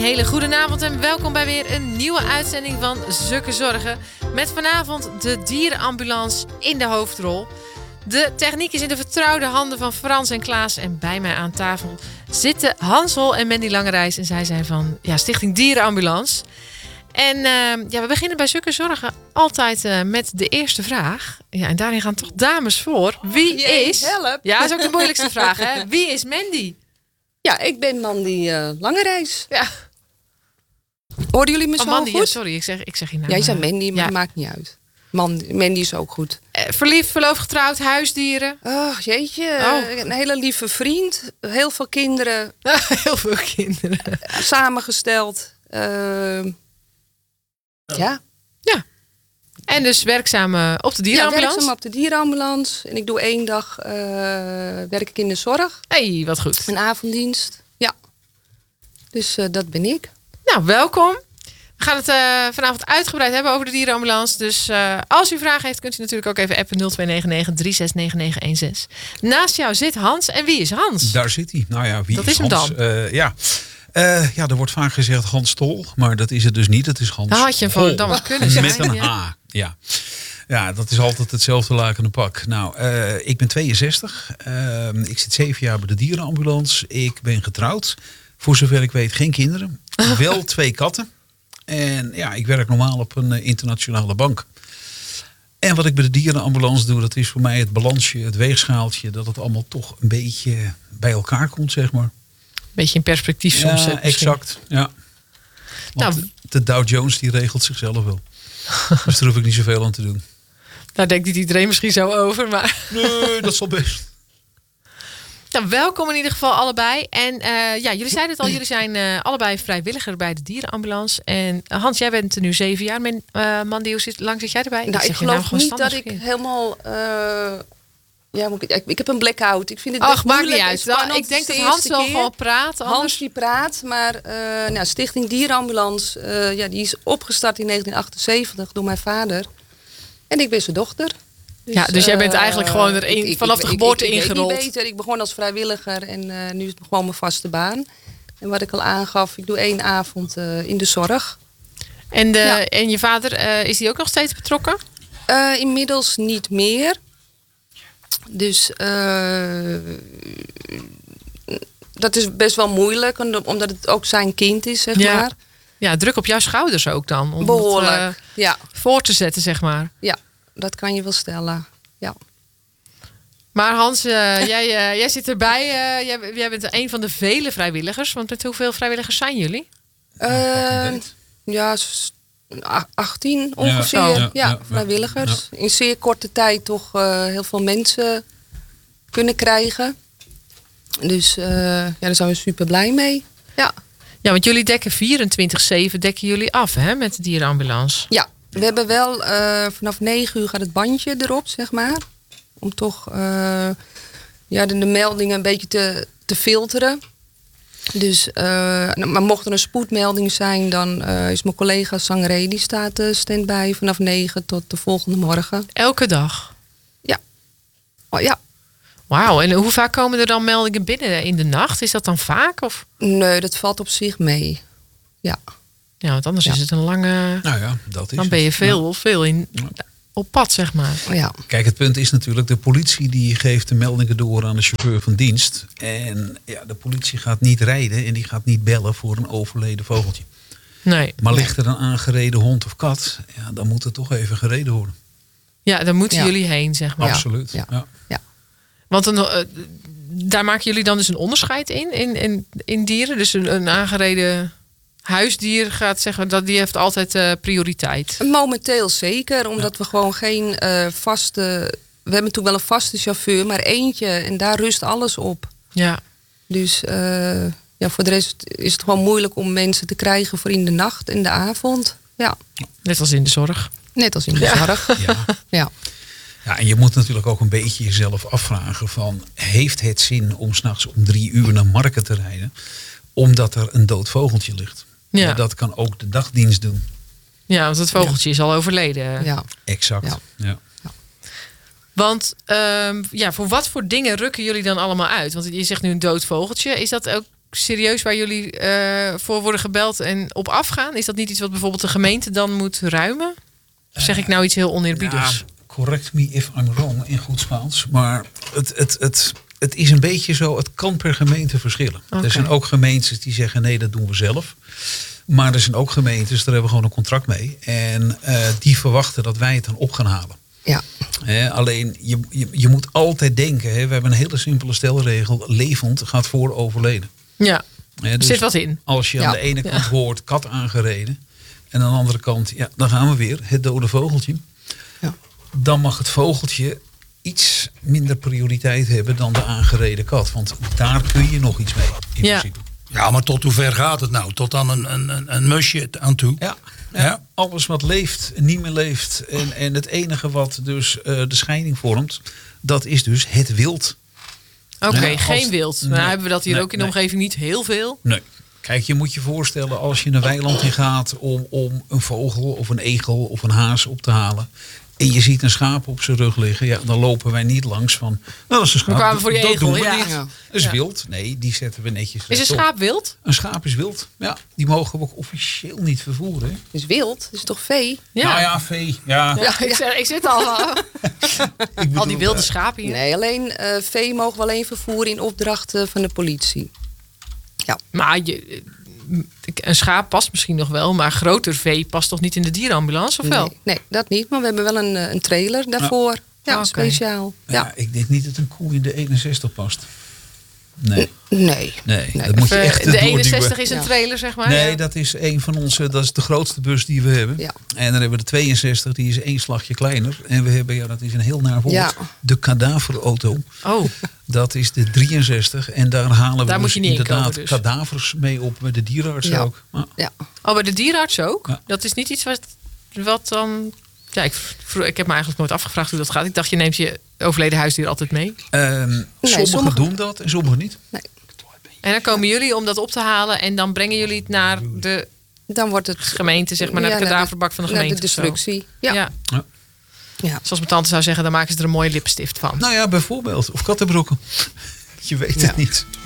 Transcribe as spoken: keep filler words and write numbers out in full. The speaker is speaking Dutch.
Hele goedenavond en welkom bij weer een nieuwe uitzending van Zukke Zorgen. Met vanavond de dierenambulance in de hoofdrol. De techniek is in de vertrouwde handen van Frans en Klaas. En bij mij aan tafel zitten Hansel en Mandy Langerijs. En zij zijn van ja, Stichting Dierenambulance. En uh, ja, we beginnen bij Zukke Zorgen altijd uh, met de eerste vraag. Ja, en daarin gaan toch dames voor. Wie oh, jee, is... help. Ja, dat is ook de moeilijkste vraag, hè? Wie is Mandy? Ja, ik ben Mandy uh, Langerijs. Ja. Hoorden jullie me oh, zo Mandy, goed? ja, sorry, ik zeg, ik zeg je naam. Jij zei Mandy, maar ja. dat maakt niet uit. Man, Mandy is ook goed. Uh, verliefd, verloofd, getrouwd, huisdieren? Oh, jeetje. Oh. Een hele lieve vriend. Heel veel kinderen. Heel veel kinderen. Samengesteld. Uh, ja. Ja. En dus werkzaam uh, op de Ja, dierenambulance? werkzaam op de dierenambulance. En ik doe één dag uh, werk ik in de zorg. Hey, wat goed. Een avonddienst. Ja. Dus uh, dat ben ik. Nou, welkom. We gaan het uh, vanavond uitgebreid hebben over de dierenambulance. Dus uh, als u vragen heeft, kunt u natuurlijk ook even appen nul twee negen negen drie zes negen negen een zes. Naast jou zit Hans. En wie is Hans? Daar zit hij. Nou ja, wie dat is, is hem Hans? dan? Uh, ja. Uh, ja, er wordt vaak gezegd Hans Tol, maar dat is het dus niet. Het is Hans Dan had je hem Hol. voor dan wel kunnen zijn. Met een ja. H, ja. Ja, dat is altijd hetzelfde lakende pak. Nou, uh, ik ben tweeënzestig. Uh, ik zit zeven jaar bij de dierenambulance. Ik ben getrouwd. Voor zover ik weet geen kinderen. Wel twee katten. En ja, ik werk normaal op een uh, internationale bank. En wat ik bij de dierenambulance doe, dat is voor mij het balansje, het weegschaaltje. Dat het allemaal toch een beetje bij elkaar komt, zeg maar. Beetje in perspectief soms. Ja, exact. Ja. Want Nou, de Dow Jones die regelt zichzelf wel. Dus daar hoef ik niet zoveel aan te doen. Daar denkt niet iedereen misschien zo over. Maar Nee, dat zal best. nou, welkom in ieder geval allebei. En uh, ja, jullie zeiden het al, jullie zijn uh, allebei vrijwilliger bij de dierenambulance. En uh, Hans, jij bent er nu zeven jaar. Men, uh, Mandy, hoe zit, lang zit jij erbij? Nou, ik zeg je naam geloof gewoon niet dat standaard ik verkeerd. helemaal... Uh, ja, moet ik, ik, ik heb een blackout. Ik vind het Ach, best maakt niet moeilijk en uit. spannend. Ik denk Het dat is de Hans eerste wel keer. gewoon praat. Anders... Hans die praat, maar uh, nou, Stichting Dierenambulance, uh, ja, die is opgestart in negentien achtenzeventig door mijn vader. En ik ben zijn dochter. Dus, ja, dus jij bent eigenlijk uh, gewoon erin, ik- ik- vanaf ik- de ik- geboorte ik, ik, ingerold. Ik weet niet beter. Ik begon als vrijwilliger en uh, nu is het gewoon mijn vaste baan. En wat ik al aangaf, ik doe één avond uh, in de zorg. En, de, Ja. en je vader, uh, is die ook nog steeds betrokken? Uh, inmiddels niet meer. Dus uh, dat is best wel moeilijk, omdat het ook zijn kind is, zeg Ja. maar. Ja, druk op jouw schouders ook dan. Om Behoorlijk, het, uh, ja. voor te zetten, zeg maar. Ja, dat kan je wel stellen. Ja. Maar Hans, uh, jij, uh, jij zit erbij. Uh, jij, jij bent een van de vele vrijwilligers. Want met hoeveel vrijwilligers zijn jullie? Uh, ja, s- a- achttien ongeveer. Ja, Ja, ja, ja, vrijwilligers. In zeer korte tijd toch uh, heel veel mensen kunnen krijgen. Dus uh, ja, daar zijn we super blij mee. Ja. Ja, want jullie dekken vierentwintig zeven dekken jullie af, hè, met de dierenambulance. Ja, we hebben wel uh, vanaf negen uur gaat het bandje erop, zeg maar. Om toch uh, ja, de, de meldingen een beetje te, te filteren. Dus, uh, maar mocht er een spoedmelding zijn, dan uh, is mijn collega Sangré, die staat uh, stand-by vanaf negen tot de volgende morgen. Elke dag? Ja. Oh, ja. Wauw, en hoe vaak komen er dan meldingen binnen in de nacht? Is dat dan vaak? Of? Nee, dat valt op zich mee. Ja. Ja, want anders Ja. is het een lange... Nou ja, dat is Dan ben je het. veel, Ja. veel in, op pad, zeg maar. Ja. Kijk, het punt is natuurlijk, de politie die geeft de meldingen door aan de chauffeur van dienst. En ja, de politie gaat niet rijden en die gaat niet bellen voor een overleden vogeltje. Nee. Maar ligt er een aangereden hond of kat, ja, dan moet er toch even gereden worden. Ja, daar moeten Ja. jullie heen, zeg maar. Ja. Absoluut. Ja. Ja. Want een, uh, daar maken jullie dan dus een onderscheid in, in, in, in dieren. Dus een, een aangereden huisdier gaat zeggen dat die heeft altijd uh, prioriteit. Momenteel zeker, omdat we gewoon geen uh, vaste... We hebben natuurlijk wel een vaste chauffeur, maar eentje. En daar rust alles op. Ja. Dus uh, ja, voor de rest is het gewoon moeilijk om mensen te krijgen voor in de nacht en de avond. Ja, Net als in de zorg. net als in de Ja. zorg. Ja. Ja. Ja, en je moet natuurlijk ook een beetje jezelf afvragen van, heeft het zin om 's nachts om drie uur naar Marken te rijden, omdat er een dood vogeltje ligt? Ja. Ja, dat kan ook de dagdienst doen. Ja, want het vogeltje is al overleden. Ja. Exact. Ja. Ja. Want um, ja, voor wat voor dingen rukken jullie dan allemaal uit? Want je zegt nu een dood vogeltje. Is dat ook serieus waar jullie uh, voor worden gebeld en op afgaan? Is dat niet iets wat bijvoorbeeld de gemeente dan moet ruimen? Of zeg ik nou iets heel oneerbiedigs? Ja, correct me if I'm wrong in goed Spaans. Maar het, het, het, het is een beetje zo, het kan per gemeente verschillen. Okay. Er zijn ook gemeentes die zeggen nee, dat doen we zelf. Maar er zijn ook gemeentes, daar hebben we gewoon een contract mee. En uh, die verwachten dat wij het dan op gaan halen. Ja. He, alleen, je, je, je moet altijd denken, he, we hebben een hele simpele stelregel. Levend gaat voor overleden. Ja, He, dus er zit wat in. Als je Ja. aan de ene kant Ja. hoort kat aangereden. En aan de andere kant, ja, dan gaan we weer, het dode vogeltje. Ja. Dan mag het vogeltje iets minder prioriteit hebben dan de aangereden kat. Want daar kun je nog iets mee, in Ja. principe. Ja, maar tot hoe ver gaat het nou? Tot aan een, een, een, een musje aan toe? Ja, ja, Ja. alles wat leeft, niet meer leeft. En, en het enige wat dus uh, de scheiding vormt, dat is dus het wild. Oké, okay, Ja, als- geen wild. Nou nee, hebben we dat hier nee, ook in de nee. omgeving niet heel veel. Nee. Kijk, je moet je voorstellen als je een weiland in gaat om, om een vogel of een egel of een haas op te halen. En je ziet een schaap op zijn rug liggen. Ja, dan lopen wij niet langs van, nou dat is een schaap. We kwamen voor die dat egel, doen we ja. niet. Ja. Dat is Ja. wild. Nee, die zetten we netjes Is een rechtop. schaap wild? Een schaap is wild. Ja, die mogen we ook officieel niet vervoeren. Hè? Dus wild, dat is toch vee? Ja. Nou ja, vee. Ja. Ja, ik, zeg, ik zit al. Ik bedoel, al die wilde eh, schapen hier. Nee, alleen eh, vee mogen we alleen vervoeren in opdracht eh, van de politie. Maar je, een schaap past misschien nog wel, maar groter vee past toch niet in de dierenambulance, of wel? Nee, nee, dat niet. Maar we hebben wel een, eh, een trailer daarvoor. Ja, Oké. speciaal. Ja. Ja. ik denk niet dat een koe in de eenenzestig past. Nee, Nee. nee, Nee. dat moet je Of, eh, echt de doorduwen. eenenzestig is een Ja. trailer, zeg maar. Nee, Ja. dat is een van onze, dat is de grootste bus die we hebben. Ja. En dan hebben we de tweeënzestig, die is één slagje kleiner. En we hebben, ja, dat is een heel naar woord, Ja. de kadaverauto. Oh, Dat is de drieënzestig. En daar halen we Daar moet dus je niet in inderdaad komen dus. kadavers mee op. Met de dierenarts Ja. ook. Maar, Ja. oh, bij de dierenarts ook? Ja. Dat is niet iets wat, wat dan... Ja, ik, vroeg- ik heb me eigenlijk nooit afgevraagd hoe dat gaat. Ik dacht, je neemt je overleden huisdier altijd mee. ehm, sommigen sommige- doen dat en sommigen niet. Nee. En dan komen jullie om dat op te halen en dan brengen jullie het naar de Dan wordt het gemeente, zeg maar, naar Ja, de kadaverbak van de naar gemeente. de of zo. destructie. Ja. Ja. Ja. Ja. Zoals mijn tante zou zeggen, dan maken ze er een mooie lipstift van. Nou ja, bijvoorbeeld. Of kattenbroeken. Je weet Ja. het niet.